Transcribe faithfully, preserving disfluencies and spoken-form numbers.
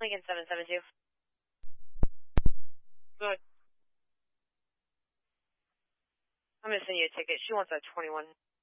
Lincoln seven seven two. Good. I'm going to send you a ticket. She wants a twenty-one.